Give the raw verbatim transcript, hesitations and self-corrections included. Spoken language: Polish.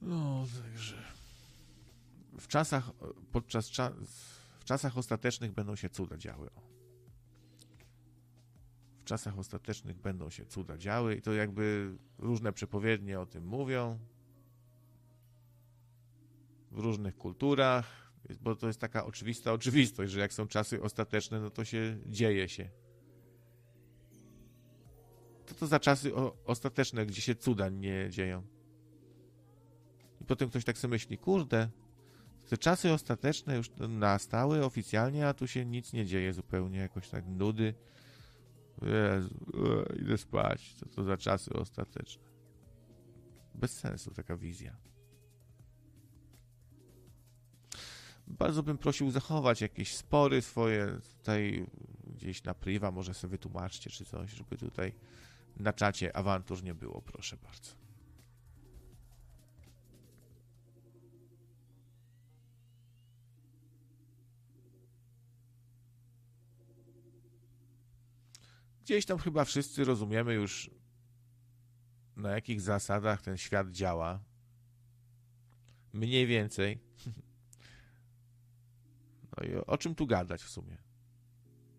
No, także w czasach, podczas cza, w czasach ostatecznych będą się cuda działy. O. W czasach ostatecznych będą się cuda działy i to jakby różne przepowiednie o tym mówią. W różnych kulturach, bo to jest taka oczywista oczywistość, że jak są czasy ostateczne, no to się dzieje się. Co to za czasy o, ostateczne, gdzie się cuda nie dzieją? I potem ktoś tak sobie myśli, kurde, te czasy ostateczne już nastały oficjalnie, a tu się nic nie dzieje zupełnie, jakoś tak nudy. Jezu, e, idę spać, co to za czasy ostateczne? Bez sensu taka wizja. Bardzo bym prosił zachować jakieś spory swoje tutaj gdzieś na priwa, może sobie wytłumaczcie czy coś, żeby tutaj na czacie awantur nie było, proszę bardzo. Gdzieś tam chyba wszyscy rozumiemy już, na jakich zasadach ten świat działa. Mniej więcej. No i o, o czym tu gadać w sumie?